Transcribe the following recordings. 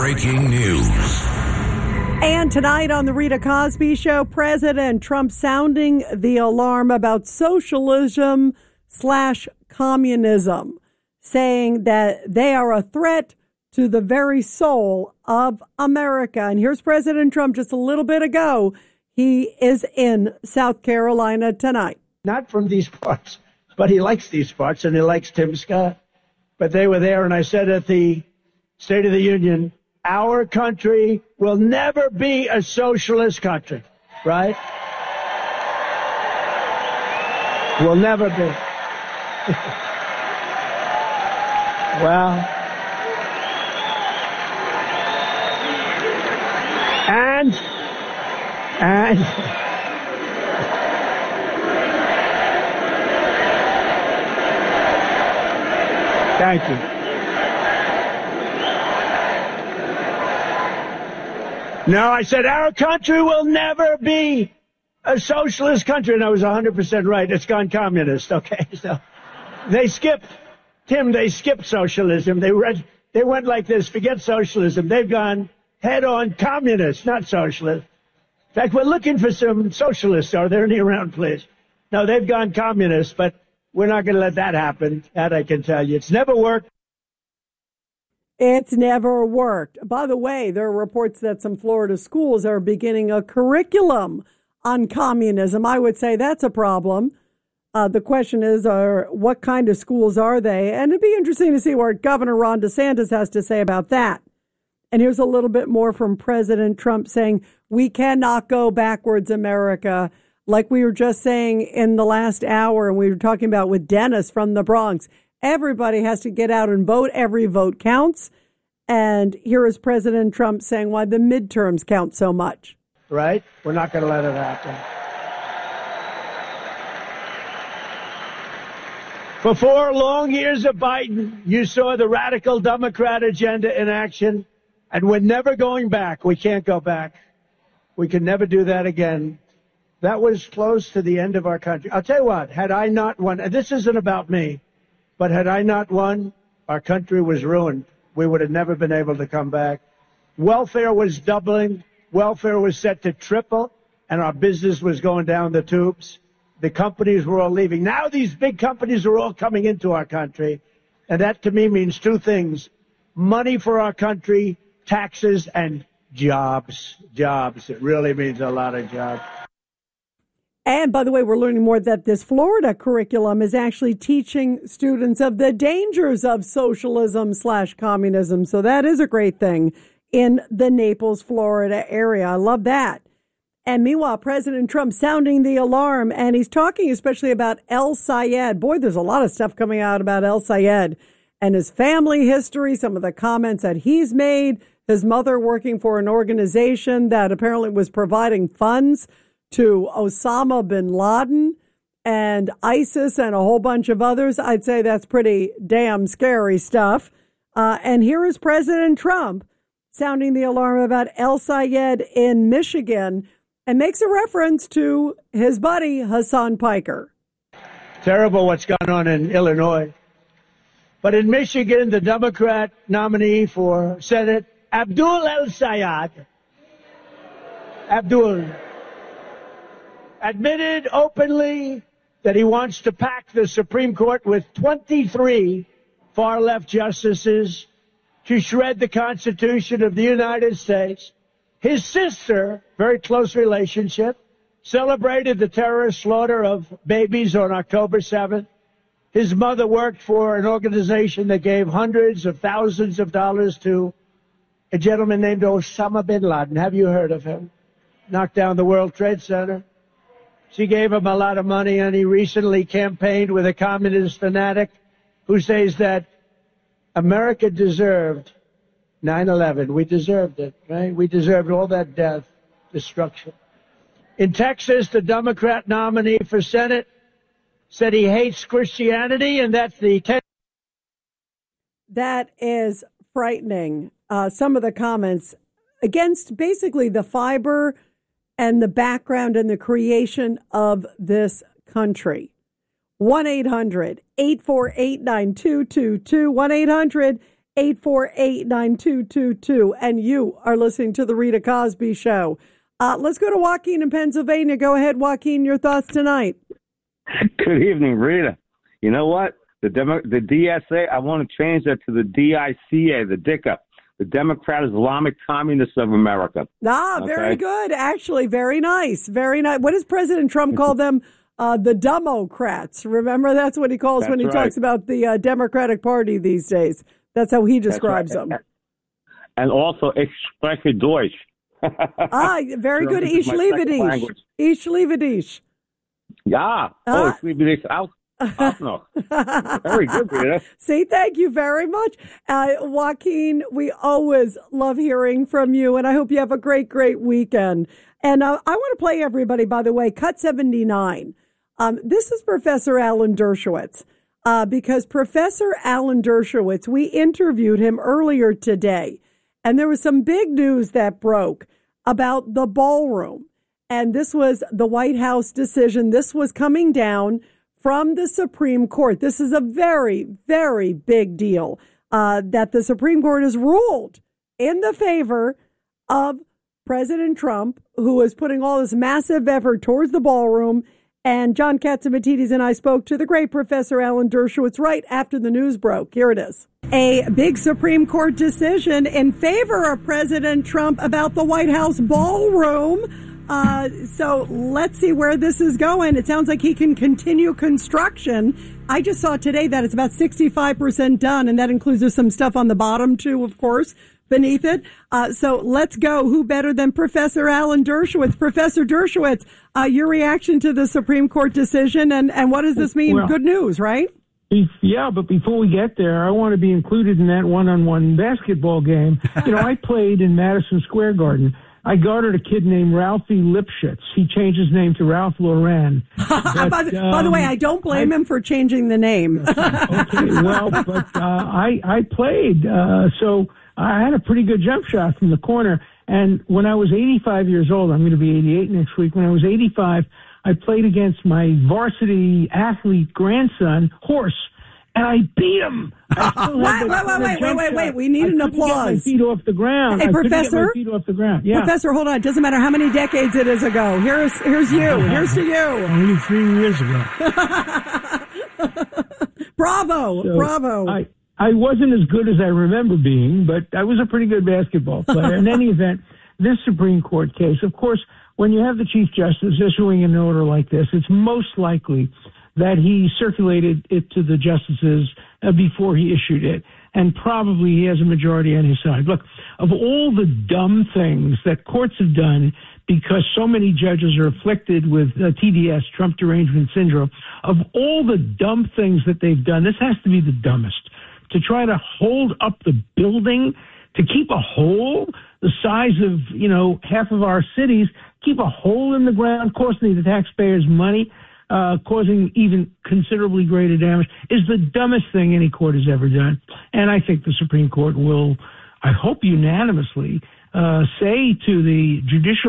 breaking news. And tonight on the Rita Cosby Show, President Trump sounding the alarm about socialism/communism, saying that they are a threat to the very soul of America. And here's President Trump just a little bit ago. He is in South Carolina tonight. Not from these parts, but he likes these parts, and he likes Tim Scott. But they were there, and I said at the State of the Union, our country will never be a socialist country, right? Will never be. Well, and thank you. No, I said our country will never be a socialist country, and I was 100% right. It's gone communist, okay? So they skipped socialism. They went like this, forget socialism. They've gone head-on communist, not socialist. In fact, we're looking for some socialists. Are there any around, please? No, they've gone communist, but we're not going to let that happen. That I can tell you. It's never worked. It's never worked. By the way, there are reports that some Florida schools are beginning a curriculum on communism. I would say that's a problem. The question is, what kind of schools are they? And it'd be interesting to see what Governor Ron DeSantis has to say about that. And here's a little bit more from President Trump saying, we cannot go backwards, America. Like we were just saying in the last hour, and we were talking about with Dennis from the Bronx. Everybody has to get out and vote. Every vote counts. And here is President Trump saying why the midterms count so much. Right? We're not going to let it happen. For 4 long years of Biden, you saw the radical Democrat agenda in action, and we're never going back. We can't go back. We can never do that again. That was close to the end of our country. I'll tell you what, had I not won, and this isn't about me, but had I not won, our country was ruined. We would have never been able to come back. Welfare was doubling. Welfare was set to triple, and our business was going down the tubes. The companies were all leaving. Now these big companies are all coming into our country, and that to me means 2 things. Money for our country, taxes, and jobs. Jobs. It really means a lot of jobs. And by the way, we're learning more that this Florida curriculum is actually teaching students of the dangers of socialism/communism. So that is a great thing in the Naples, Florida area. I love that. And meanwhile, President Trump sounding the alarm, and he's talking especially about El Sayed. Boy, there's a lot of stuff coming out about El Sayed and his family history, some of the comments that he's made, his mother working for an organization that apparently was providing funds to Osama bin Laden and ISIS and a whole bunch of others. I'd say that's pretty damn scary stuff. And here is President Trump sounding the alarm about El Sayed in Michigan and makes a reference to his buddy Hassan Piker. Terrible what's gone on in Illinois. But in Michigan, the Democrat nominee for Senate, Abdul El Sayed, admitted openly that he wants to pack the Supreme Court with 23 far-left justices to shred the Constitution of the United States. His sister, very close relationship, celebrated the terrorist slaughter of babies on October 7th. His mother worked for an organization that gave hundreds of thousands of dollars to a gentleman named Osama bin Laden. Have you heard of him? Knocked down the World Trade Center. She gave him a lot of money, and he recently campaigned with a communist fanatic who says that America deserved 9/11. We deserved it, right? We deserved all that death, destruction. In Texas, the Democrat nominee for Senate said he hates Christianity, and that's the... That is frightening. Some of the comments against basically the fiber and the background and the creation of this country. 1-800-848-9222, 888-848-9222. And you are listening to The Rita Cosby Show. Let's go to Joaquin in Pennsylvania. Go ahead, Joaquin, your thoughts tonight. Good evening, Rita. You know what? The DSA, I want to change that to the DICA, the DICA, the Democrat Islamic Communists of America. Ah, very good. Actually, very nice. Very nice. What does President Trump call them? The Democrats. Remember, that's what he calls when he talks about the Democratic Party these days. That's how he describes them. And also, ich spreche Deutsch. Very good. Ich liebe dich. Ich liebe dich. Ja. Ich liebe dich auch. Very good, Rita. See, thank you very much. Joaquin, we always love hearing from you, and I hope you have a great, great weekend. And I want to play everybody, by the way, Cut 79. This is Professor Alan Dershowitz, because Professor Alan Dershowitz, we interviewed him earlier today, and there was some big news that broke about the ballroom. And this was the White House decision. This was coming down from the Supreme Court. This is a very, very big deal that the Supreme Court has ruled in the favor of President Trump, who is putting all this massive effort towards the ballroom. And John Catsimatidis and I spoke to the great Professor Alan Dershowitz right after the news broke. Here it is. A big Supreme Court decision in favor of President Trump about the White House ballroom. So let's see where this is going. It sounds like he can continue construction. I just saw today that it's about 65% done, and that includes some stuff on the bottom, too, of course, beneath it. So let's go. Who better than Professor Alan Dershowitz? Professor Dershowitz, your reaction to the Supreme Court decision, and what does this mean? Well, good news, right? Yeah, but before we get there, I want to be included in that one-on-one basketball game. I played in Madison Square Garden. I guarded a kid named Ralphie Lipschitz. He changed his name to Ralph Lauren. But, by the way, I don't blame him for changing the name. Okay, well, but I played, so I had a pretty good jump shot from the corner. And when I was 85 years old, I'm going to be 88 next week. When I was 85, I played against my varsity athlete grandson, Horse, and I beat him. Wait. We need an applause. Get my feet off the ground. Hey, Professor. Get my feet off the ground. Yeah. Professor, hold on. It doesn't matter how many decades it is ago. Here's you. Here's to you. Only 3 years ago. Bravo. I wasn't as good as I remember being, but I was a pretty good basketball player. In any event, this Supreme Court case, of course, when you have the Chief Justice issuing an order like this, it's most likely that he circulated it to the justices before he issued it. And probably he has a majority on his side. Look, of all the dumb things that courts have done because so many judges are afflicted with TDS, Trump Derangement Syndrome, of all the dumb things that they've done, this has to be the dumbest. To try to hold up the building, to keep a hole the size of, half of our cities, keep a hole in the ground, costing the taxpayers money, causing even considerably greater damage, is the dumbest thing any court has ever done. And I think the Supreme Court will, I hope unanimously, say to the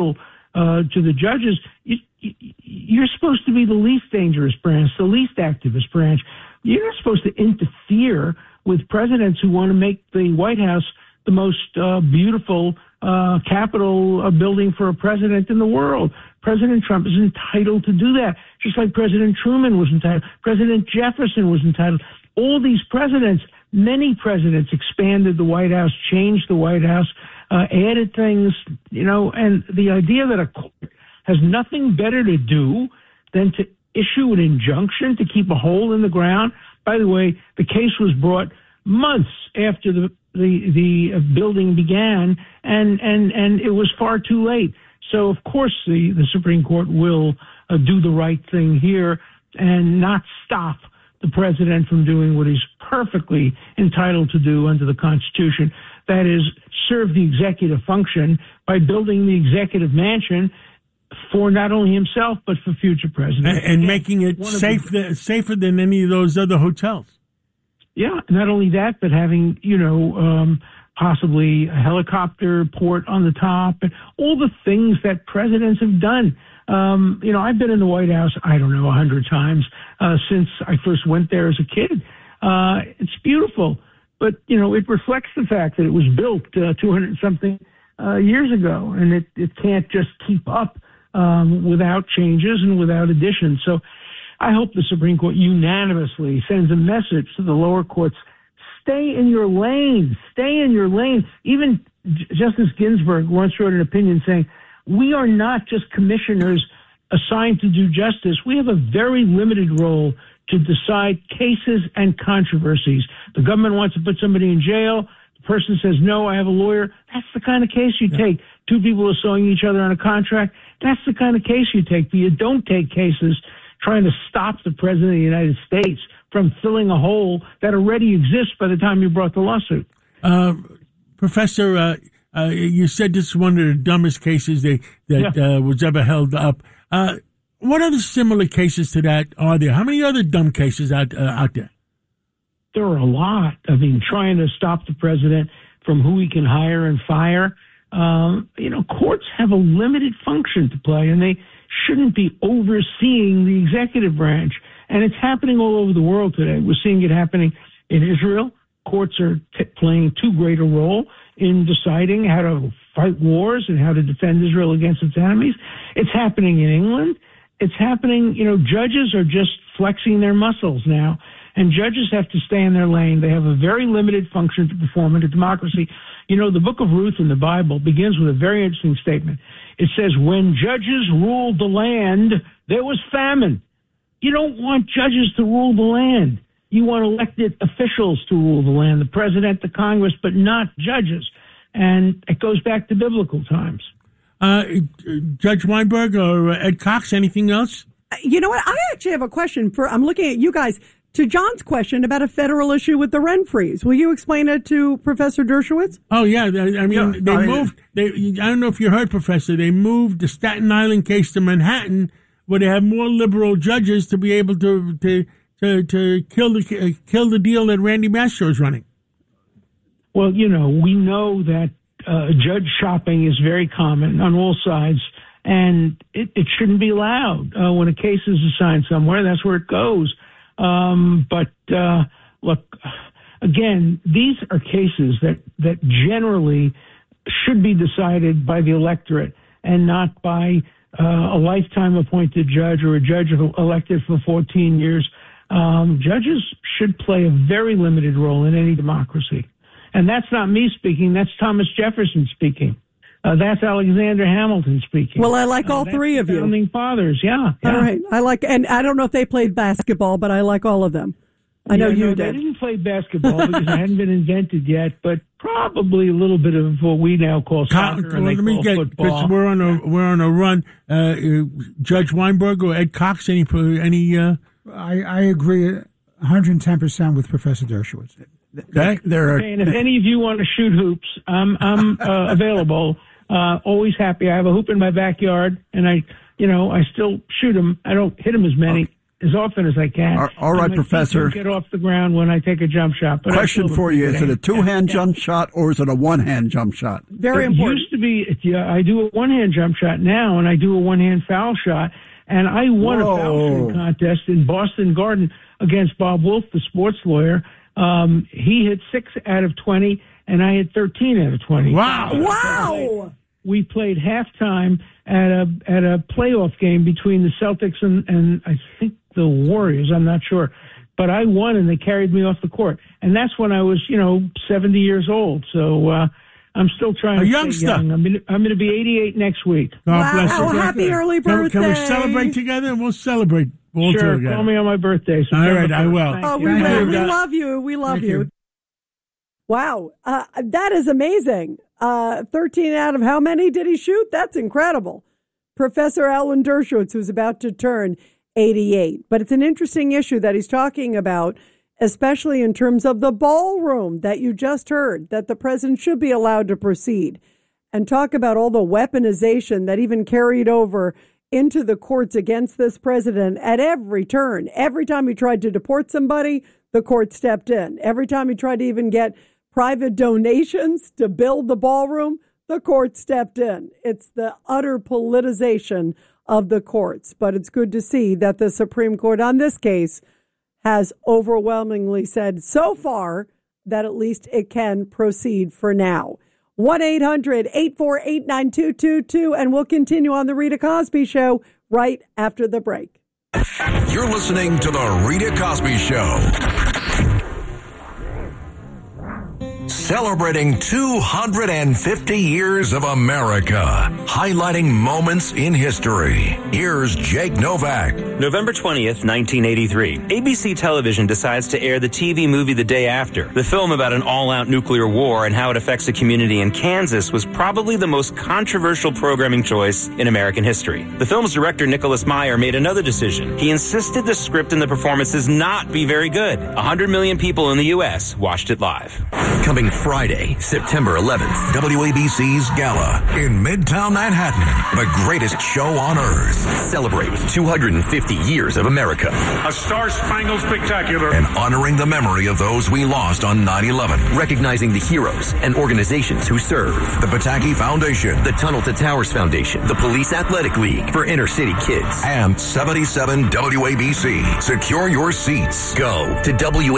to the judges, you're supposed to be the least dangerous branch, the least activist branch. You're not supposed to interfere with presidents who want to make the White House the most beautiful Capitol building for a president in the world. President Trump is entitled to do that, just like President Truman was entitled. President Jefferson was entitled. All these presidents, many presidents expanded the White House, changed the White House, added things, and the idea that a court has nothing better to do than to issue an injunction to keep a hole in the ground. By the way, the case was brought months after the building began, and it was far too late. So, of course, the Supreme Court will do the right thing here and not stop the president from doing what he's perfectly entitled to do under the Constitution. That is, serve the executive function by building the executive mansion for not only himself, but for future presidents. And making it safer than any of those other hotels. Yeah, not only that, but having, possibly a helicopter port on the top, and all the things that presidents have done. I've been in the White House, 100 times since I first went there as a kid. It's beautiful. but, it reflects the fact that it was built 200-something years ago, and it can't just keep up without changes and without additions. So I hope the Supreme Court unanimously sends a message to the lower courts: stay in your lane, stay in your lane. Even Justice Ginsburg once wrote an opinion saying, we are not just commissioners assigned to do justice. We have a very limited role to decide cases and controversies. The government wants to put somebody in jail. The person says, no, I have a lawyer. That's the kind of case you take. Two people are suing each other on a contract. That's the kind of case you take. But you don't take cases trying to stop the president of the United States from filling a hole that already exists by the time you brought the lawsuit. Professor, you said this is one of the dumbest cases that was ever held up. What other similar cases to that are there? How many other dumb cases out there? There are a lot. I mean, trying to stop the president from who he can hire and fire. Courts have a limited function to play, and they shouldn't be overseeing the executive branch. And it's happening all over the world today. We're seeing it happening in Israel. Courts are playing too great a role in deciding how to fight wars and how to defend Israel against its enemies. It's happening in England. It's happening, judges are just flexing their muscles now, and judges have to stay in their lane. They have a very limited function to perform in a democracy. The book of Ruth in the Bible begins with a very interesting statement. It says, when judges ruled the land, there was famine. You don't want judges to rule the land. You want elected officials to rule the land, the president, the Congress, but not judges. And it goes back to biblical times. Judge Weinberg or Ed Cox, anything else? You know what? I actually have a question I'm looking at you guys. To John's question about a federal issue with the rent freeze, will you explain it to Professor Dershowitz? Oh, yeah. They moved. I don't know if you heard, Professor. They moved the Staten Island case to Manhattan, where they have more liberal judges to be able to kill the deal that Randy Mastro is running. Well, we know that judge shopping is very common on all sides, and it shouldn't be allowed. When a case is assigned somewhere, that's where it goes. Look, again, these are cases that generally should be decided by the electorate and not by a lifetime appointed judge or a judge elected for 14 years. Judges should play a very limited role in any democracy. And that's not me speaking. That's Thomas Jefferson speaking. That's Alexander Hamilton speaking. Well, I like all three of you. Founding fathers, yeah. All right. And I don't know if they played basketball, but I like all of them. I know you did. They didn't play basketball because it hadn't been invented yet, but probably a little bit of what we now call soccer and they call football. Because we're on a run. Judge Weinberg or Ed Cox, any? I agree 110% with Professor Dershowitz. And if any of you want to shoot hoops, I'm available. Always happy. I have a hoop in my backyard, and I still shoot them. I don't hit them as often as I can. All right, Professor. Get off the ground when I take a jump shot. But question for you: is it a two-hand jump shot or is it a one-hand jump shot? Very important. It used to be. I do a one-hand jump shot now, and I do a one-hand foul shot. And I won a foul shooting contest in Boston Garden against Bob Wolf, the sports lawyer. He hit 6 out of 20, and I hit 13 out of 20. Wow! We played halftime at a playoff game between the Celtics and I think the Warriors. I'm not sure, but I won, and they carried me off the court. And that's when I was, 70 years old. So I'm still trying to stay young. I'm going to be 88 next week. God bless you. Oh, happy early birthday! Can we celebrate together? We'll celebrate. Sure, call me on my birthday. All right, I will. We will. We love you. We love you. Wow, that is amazing. 13 out of how many did he shoot? That's incredible. Professor Alan Dershowitz, who's about to turn 88. But it's an interesting issue that he's talking about, especially in terms of the ballroom that you just heard, that the president should be allowed to proceed, and talk about all the weaponization that even carried over into the courts against this president at every turn. Every time he tried to deport somebody, the court stepped in. Every time he tried to even get private donations to build the ballroom, the court stepped in. It's the utter politicization of the courts. But it's good to see that the Supreme Court on this case has overwhelmingly said so far that at least it can proceed for now. 1-800-848-9222, and we'll continue on the Rita Cosby Show right after the break. You're listening to the Rita Cosby Show. Celebrating 250 years of America, highlighting moments in history. Here's Jake Novak. November 20th, 1983. ABC Television decides to air the TV movie The Day After. The film about an all-out nuclear war and how it affects a community in Kansas was probably the most controversial programming choice in American history. The film's director, Nicholas Meyer, made another decision. He insisted the script and the performances not be very good. 100 million people in the U.S. watched it live. Coming Friday, September 11th, WABC's Gala in Midtown Manhattan. The greatest show on earth. Celebrate 250 years of America. A Star-Spangled Spectacular. And honoring the memory of those we lost on 9/11. Recognizing the heroes and organizations who serve. The Pataki Foundation. The Tunnel to Towers Foundation. The Police Athletic League for inner city kids. And 77 WABC. Secure your seats. Go to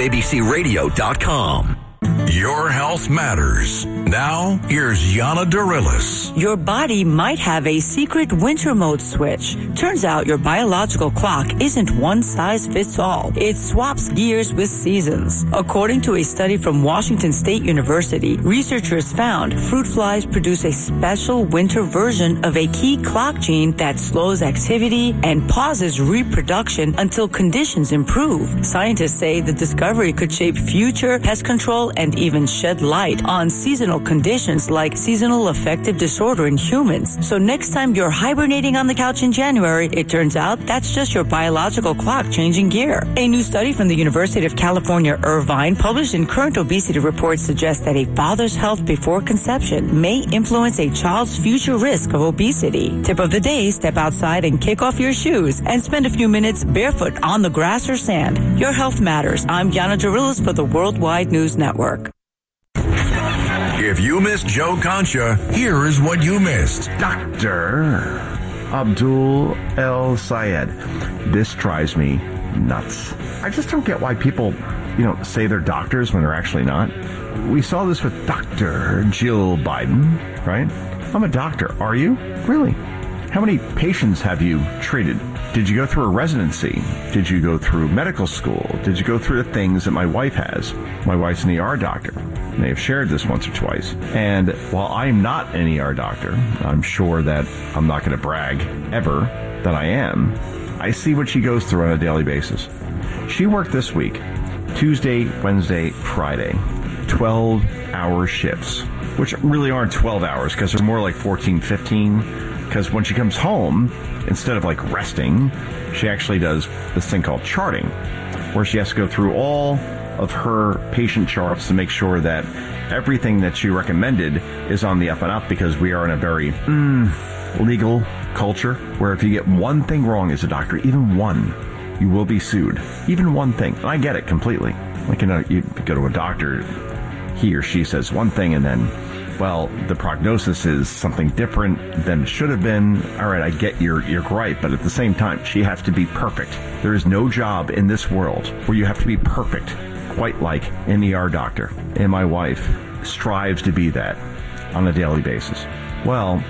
WABCRadio.com. Your health matters. Now, here's Yana Darilis. Your body might have a secret winter mode switch. Turns out your biological clock isn't one size fits all. It swaps gears with seasons. According to a study from Washington State University, researchers found fruit flies produce a special winter version of a key clock gene that slows activity and pauses reproduction until conditions improve. Scientists say the discovery could shape future pest control and even shed light on seasonal conditions like seasonal affective disorder in humans. So next time you're hibernating on the couch in January, it turns out that's just your biological clock changing gear. A new study from the University of California, Irvine, published in Current Obesity Report, suggests that a father's health before conception may influence a child's future risk of obesity. Tip of the day, step outside and kick off your shoes and spend a few minutes barefoot on the grass or sand. Your health matters. I'm Yana Darilis for the Worldwide News Network. If you missed Joe Concha, here is what you missed. Dr. Abdul El Sayed. This drives me nuts. I just don't get why people, say they're doctors when they're actually not. We saw this with Dr. Jill Biden, right? I'm a doctor. Are you? Really? How many patients have you treated? Did you go through a residency? Did you go through medical school? Did you go through the things that my wife has? My wife's an ER doctor. They have shared this once or twice. And while I'm not an ER doctor, I'm sure that I'm not going to brag ever that I am. I see what she goes through on a daily basis. She worked this week, Tuesday, Wednesday, Friday, 12-hour shifts, which really aren't 12 hours because they're more like 14, 15. Because when she comes home, instead of resting, she actually does this thing called charting, where she has to go through all of her patient charts to make sure that everything that she recommended is on the up and up, because we are in a very legal culture where if you get one thing wrong as a doctor, even one, you will be sued. Even one thing. And I get it completely. You go to a doctor, he or she says one thing and then, well, the prognosis is something different than it should have been. All right, I get your gripe, but at the same time, she has to be perfect. There is no job in this world where you have to be perfect, quite like an ER doctor. And my wife strives to be that on a daily basis. Well,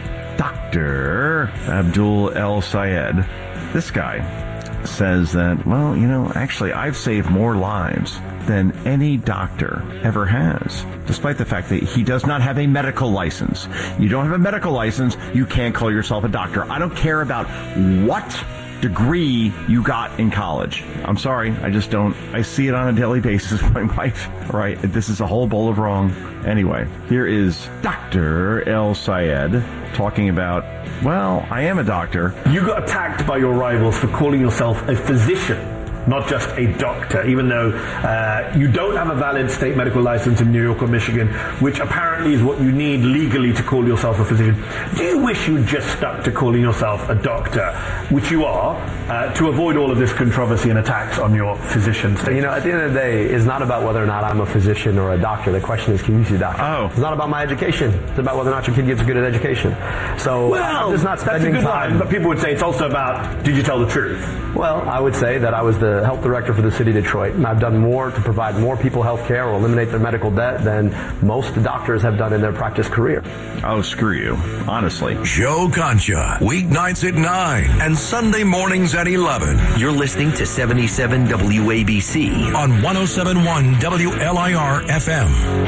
Dr. Abdul El Sayed, this guy says that, well, actually, I've saved more lives than any doctor ever has, despite the fact that he does not have a medical license. You don't have a medical license, you can't call yourself a doctor. I don't care about what degree you got in college. I'm sorry, I just don't. I see it on a daily basis with my wife. All right, this is a whole bowl of wrong. Anyway, here is Dr. El Sayed talking about, well, I am a doctor. You got attacked by your rivals for calling yourself a physician, not just a doctor, even though you don't have a valid state medical license in New York or Michigan, which apparently is what you need legally to call yourself a physician. Do you wish you'd just stuck to calling yourself a doctor, which you are, to avoid all of this controversy and attacks on your physician status? At the end of the day, it's not about whether or not I'm a physician or a doctor. The question is, can you see a doctor? Oh. It's not about my education. It's about whether or not your kid gets a good education. So I'm just not spending that's a good time. line, but people would say it's also about, did you tell the truth? Well, I would say that I was the the health director for the city of Detroit, and I've done more to provide more people health care or eliminate their medical debt than most doctors have done in their practice career. Oh, screw you. Honestly. Joe Concha, weeknights at 9 and Sunday mornings at 11. You're listening to 77 WABC on 107.1 WLIR FM.